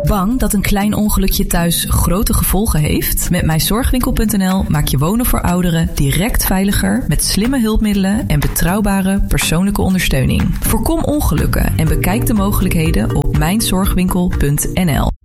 Bang dat een klein ongelukje thuis grote gevolgen heeft? Met mijnzorgwinkel.nl maak je wonen voor ouderen direct veiliger met slimme hulpmiddelen en betrouwbare persoonlijke ondersteuning. Voorkom ongelukken en bekijk de mogelijkheden op mijnzorgwinkel.nl.